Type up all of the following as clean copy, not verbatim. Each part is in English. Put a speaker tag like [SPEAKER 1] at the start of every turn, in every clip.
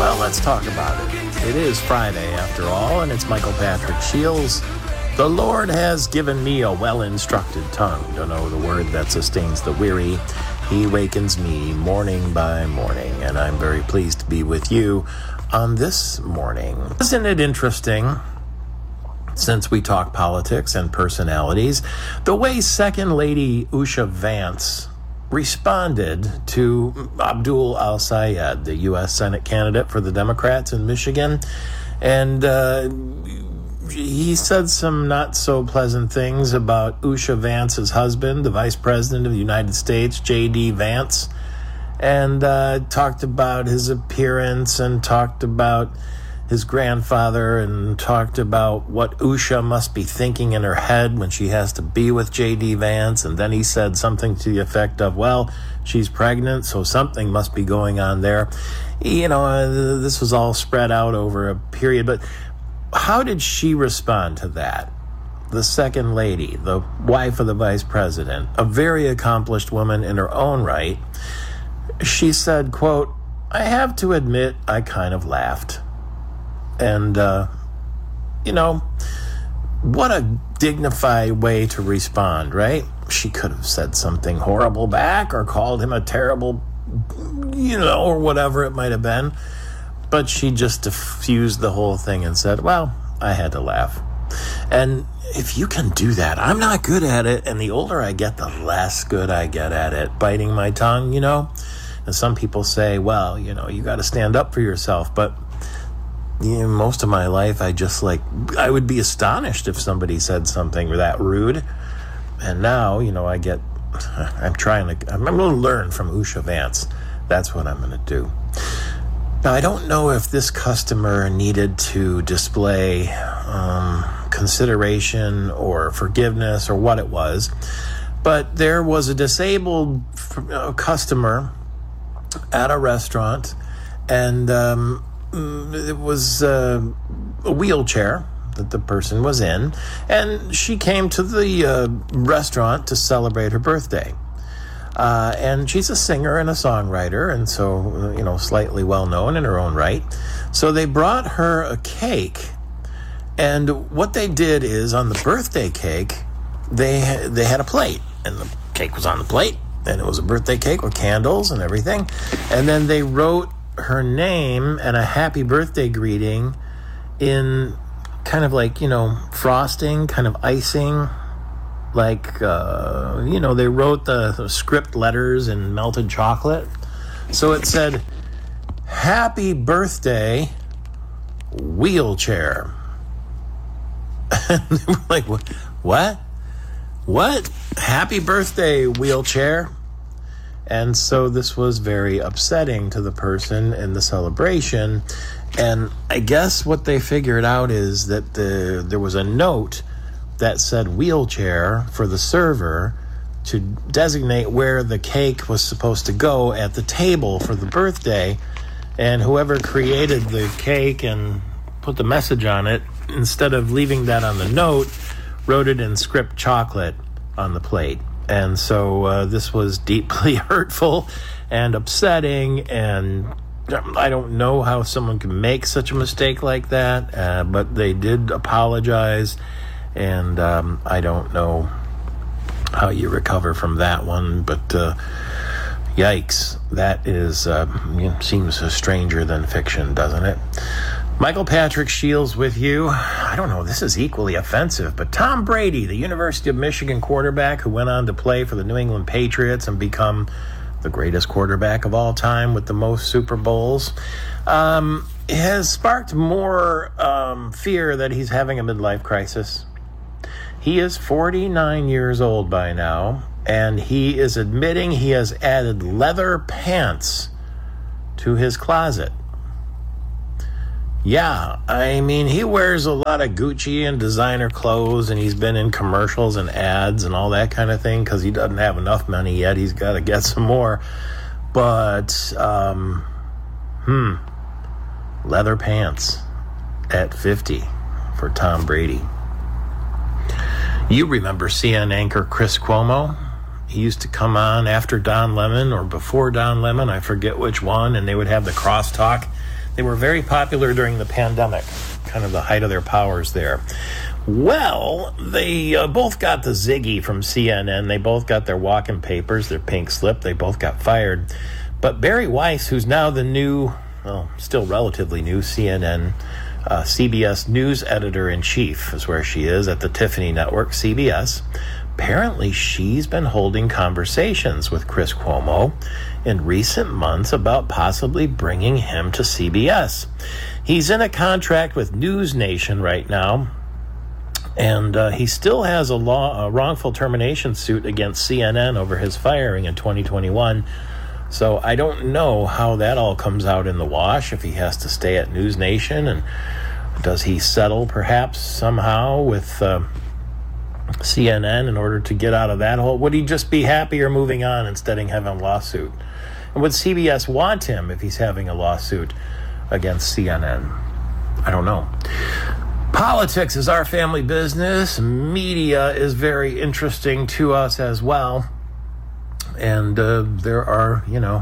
[SPEAKER 1] Well, let's talk about it. It is Friday after all, and it's Michael Patrick Shields. The Lord has given me a well-instructed tongue to know the word that sustains the weary. He wakens me morning by morning, and I'm very pleased to be with you on this morning. Isn't it interesting, since we talk politics and personalities, the way Second Lady Usha Vance responded to Abdul Al-Sayed, the U.S. Senate candidate for the Democrats in Michigan, and he said some not so pleasant things about Usha Vance's husband, the Vice President of the United States, J.D. Vance, and talked about his appearance and talked about his grandfather and talked about what Usha must be thinking in her head when she has to be with J.D. Vance. And then he said something to the effect of, well, she's pregnant, so something must be going on there. You know, this was all spread out over a period. But how did she respond to that? The second lady, the wife of the vice president, a very accomplished woman in her own right. She said, quote, "I have to admit I kind of laughed." And, you know, what a dignified way to respond, right? She could have said something horrible back or called him a terrible, or whatever it might have been. But she just diffused the whole thing and said, well, I had to laugh. And if you can do that, I'm not good at it. And the older I get, the less good I get at it. Biting my tongue, And some people say, well, you got to stand up for yourself. But most of my life, I would be astonished if somebody said something that rude. And now, I'm going to learn from Usha Vance. That's what I'm going to do. Now, I don't know if this customer needed to display consideration or forgiveness or what it was, but there was a disabled customer at a restaurant, and it was a wheelchair that the person was in, and she came to the restaurant to celebrate her birthday. And she's a singer and a songwriter, and so, slightly well-known in her own right. So they brought her a cake, and what they did is, on the birthday cake, they had a plate, and the cake was on the plate, and it was a birthday cake with candles and everything, and then they wrote her name and a happy birthday greeting in kind of like, frosting, kind of icing, like, they wrote the script letters in melted chocolate. So it said, "Happy birthday, wheelchair." And they were like, what? What? Happy birthday, wheelchair. And so this was very upsetting to the person in the celebration. And I guess what they figured out is that there was a note that said wheelchair for the server to designate where the cake was supposed to go at the table for the birthday. And whoever created the cake and put the message on it, instead of leaving that on the note, wrote it in script chocolate on the plate. And so this was deeply hurtful and upsetting, and I don't know how someone can make such a mistake like that, but they did apologize, and I don't know how you recover from that one, but yikes, that is seems stranger than fiction, doesn't it? Michael Patrick Shields with you. I don't know, this is equally offensive, but Tom Brady, the University of Michigan quarterback who went on to play for the New England Patriots and become the greatest quarterback of all time with the most Super Bowls, has sparked more fear that he's having a midlife crisis. He is 49 years old by now, and he is admitting he has added leather pants to his closet. Yeah, I mean, he wears a lot of Gucci and designer clothes, and he's been in commercials and ads and all that kind of thing because he doesn't have enough money yet. He's got to get some more. But, leather pants at 50 for Tom Brady. You remember CNN anchor Chris Cuomo? He used to come on after Don Lemon or before Don Lemon, I forget which one, and they would have the crosstalk. They were very popular during the pandemic, kind of the height of their powers there. Well, they both got the ziggy from CNN. They both got their walking papers, their pink slip. They both got fired. But Bari Weiss, who's now the new, well, still relatively new CNN, CBS news editor-in-chief is where she is at the Tiffany Network, CBS. Apparently, she's been holding conversations with Chris Cuomo in recent months about possibly bringing him to CBS. He's in a contract with News Nation right now, and he still has a wrongful termination suit against CNN over his firing in 2021. So I don't know how that all comes out in the wash, if he has to stay at News Nation, and does he settle perhaps somehow with CNN in order to get out of that hole? Would he just be happier moving on instead of having a lawsuit? And would CBS want him if he's having a lawsuit against CNN? I don't know. Politics is our family business. Media is very interesting to us as well. And there are,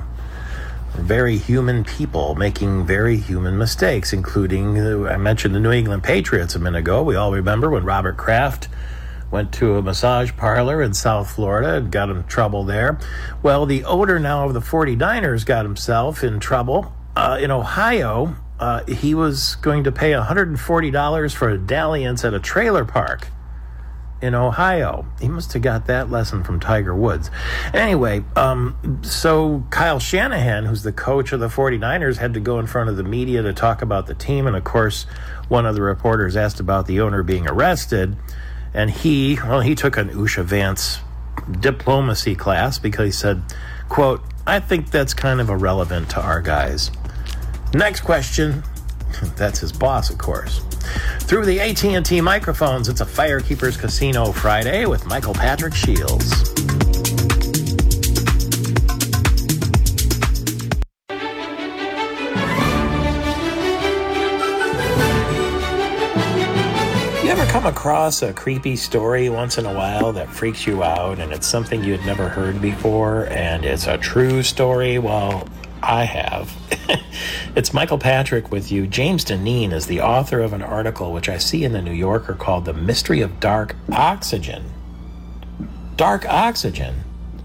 [SPEAKER 1] very human people making very human mistakes, including, I mentioned the New England Patriots a minute ago. We all remember when Robert Kraft went to a massage parlor in South Florida and got in trouble there. Well, the owner now of the 49ers got himself in trouble. In Ohio, he was going to pay $140 for a dalliance at a trailer park in Ohio. He must have got that lesson from Tiger Woods. Anyway, so Kyle Shanahan, who's the coach of the 49ers, had to go in front of the media to talk about the team. And of course, one of the reporters asked about the owner being arrested. And he took an Usha Vance diplomacy class because he said, quote, "I think that's kind of irrelevant to our guys." Next question. That's his boss, of course. Through the AT&T microphones, it's a Firekeepers Casino Friday with Michael Patrick Shields. You ever come across a creepy story once in a while that freaks you out, and it's something you had never heard before, and it's a true story? Well, I have. It's Michael Patrick with you. James Deneen is the author of an article which I see in the New Yorker called The Mystery of Dark Oxygen. Dark oxygen?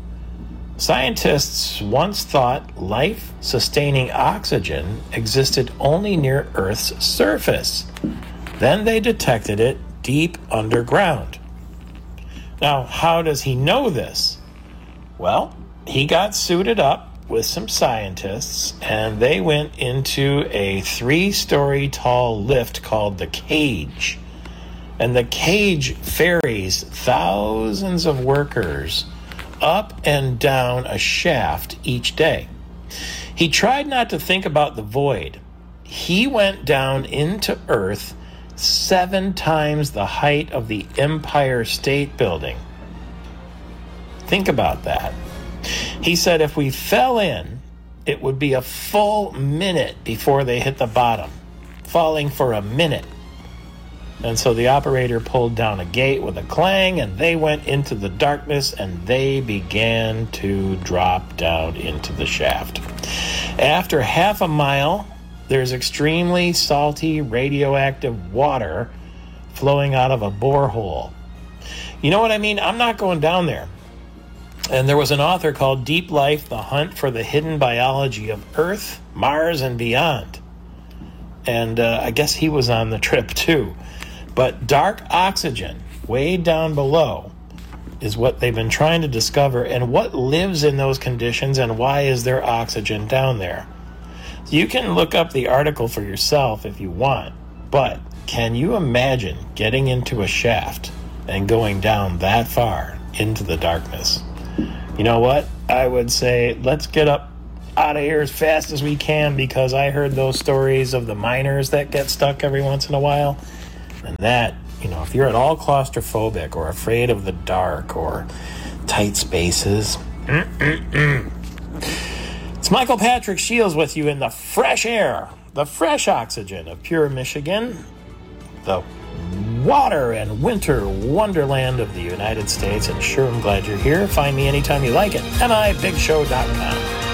[SPEAKER 1] Scientists once thought life-sustaining oxygen existed only near Earth's surface. Then they detected it deep underground. Now, how does he know this? Well, he got suited up with some scientists, and they went into a 3-story tall lift called the Cage. And the Cage ferries thousands of workers up and down a shaft each day. He tried not to think about the void. He went down into Earth 7 times the height of the Empire State Building. Think about that. He said if we fell in, it would be a full minute before they hit the bottom, falling for a minute. And so the operator pulled down a gate with a clang, and they went into the darkness, and they began to drop down into the shaft. After half a mile, there's extremely salty radioactive water flowing out of a borehole. You know what I mean? I'm not going down there. And there was an author called Deep Life, The Hunt for the Hidden Biology of Earth, Mars, and Beyond. And I guess he was on the trip too. But dark oxygen, way down below, is what they've been trying to discover. And what lives in those conditions, and why is there oxygen down there? You can look up the article for yourself if you want. But can you imagine getting into a shaft and going down that far into the darkness? You know what? I would say let's get up out of here as fast as we can, because I heard those stories of the miners that get stuck every once in a while. And that, if you're at all claustrophobic or afraid of the dark or tight spaces, It's Michael Patrick Shields with you in the fresh air, the fresh oxygen of pure Michigan, the water and winter wonderland of the United States. And sure, I'm glad you're here. Find me anytime you like at mibigshow.com.